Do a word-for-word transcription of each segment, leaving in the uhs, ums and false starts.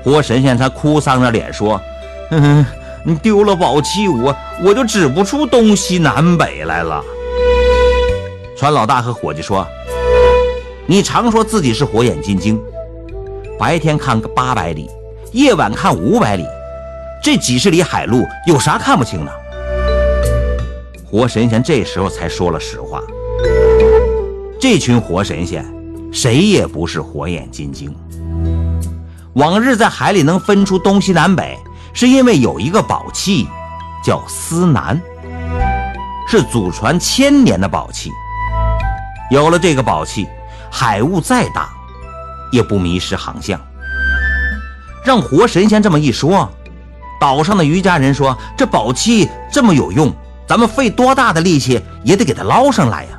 活神仙才哭丧着脸说：“嗯，你丢了宝器，我我就指不出东西南北来了。”船老大和伙计说：“你常说自己是火眼金睛，白天看个八百里，夜晚看五百里，这几十里海路有啥看不清的？”活神仙这时候才说了实话：这群活神仙谁也不是火眼金睛。往日在海里能分出东西南北，是因为有一个宝器叫司南，是祖传千年的宝器。有了这个宝器，海雾再大也不迷失航向。让活神仙这么一说，岛上的渔家人说：“这宝器这么有用，咱们费多大的力气也得给它捞上来呀！”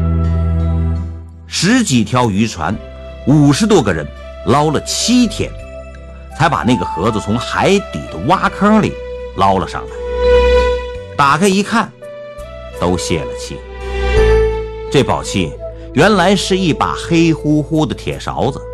十几条渔船，五十多个人，捞了七天，才把那个盒子从海底的挖坑里捞了上来。打开一看，都泄了气。这宝器原来是一把黑乎乎的铁勺子。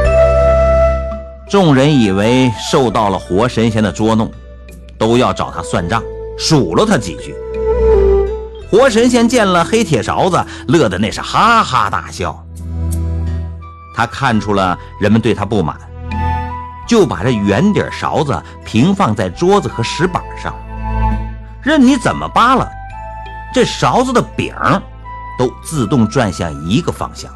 众人以为受到了活神仙的捉弄，都要找他算账，数落他几句。活神仙见了黑铁勺子，乐得那是哈哈大笑。他看出了人们对他不满，就把这圆底勺子平放在桌子和石板上，任你怎么扒拉，这勺子的柄都自动转向一个方向。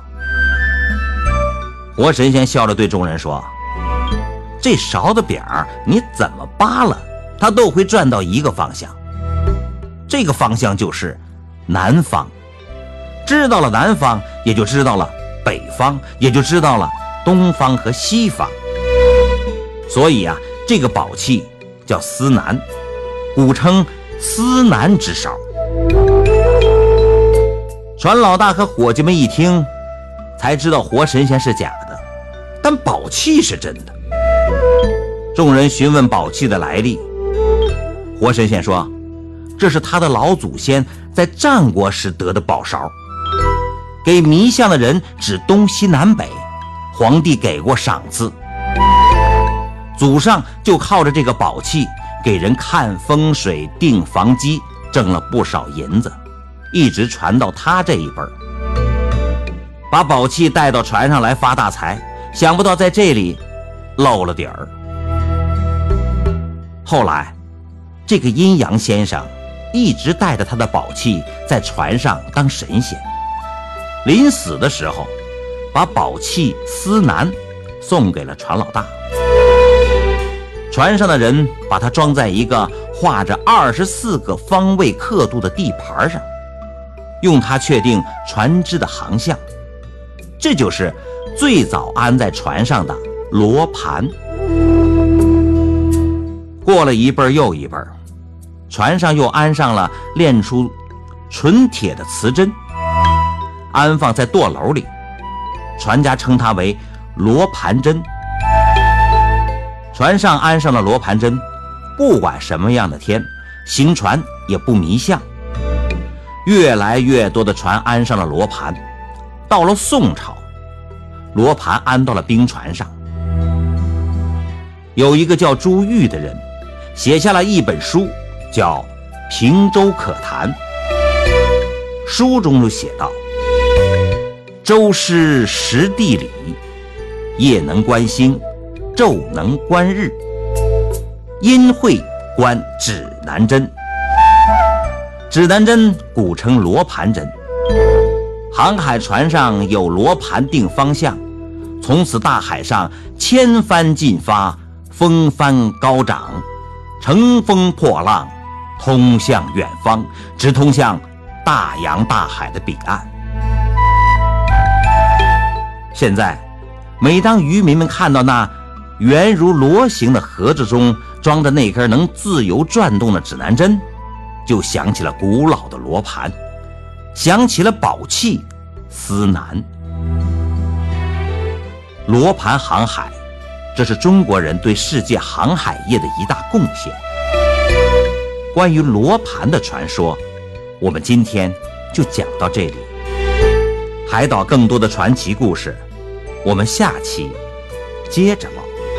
活神仙笑着对众人说：“这勺子柄你怎么扒拉，它都会转到一个方向，这个方向就是南方。知道了南方，也就知道了北方，也就知道了东方和西方。所以啊，这个宝器叫司南，古称司南之勺。”船老大和伙计们一听，才知道活神仙是假的，但宝器是真的。众人询问宝器的来历，活神仙说：“这是他的老祖先在战国时得的宝勺，给迷向的人指东西南北，皇帝给过赏赐，祖上就靠着这个宝器给人看风水定房基，挣了不少银子，一直传到他这一辈儿，把宝器带到船上来发大财，想不到在这里漏了底儿。”后来这个阴阳先生一直带着他的宝器在船上当神仙，临死的时候把宝器司南送给了船老大。船上的人把它装在一个画着二十四个方位刻度的地盘上，用它确定船只的航向。这就是最早安在船上的罗盘。过了一辈又一辈，船上又安上了炼出纯铁的瓷针，安放在舵篓里，船家称它为罗盘针。船上安上了罗盘针，不管什么样的天，行船也不迷向。越来越多的船安上了罗盘，到了宋朝，罗盘安到了冰船上。有一个叫朱玉的人写下了一本书，叫《平洲可谈》。书中就写道：“周师识地理，夜能观星，昼能观日，阴会观指南针。指南针古称罗盘针，航海船上有罗盘定方向，从此大海上千帆进发，风帆高涨，乘风破浪，通向远方，直通向大洋大海的彼岸。”现在每当渔民们看到那圆如螺形的盒子中装着那根能自由转动的指南针，就想起了古老的罗盘，想起了宝器司南。罗盘航海，这是中国人对世界航海业的一大贡献。关于罗盘的传说，我们今天就讲到这里。海岛更多的传奇故事，我们下期接着。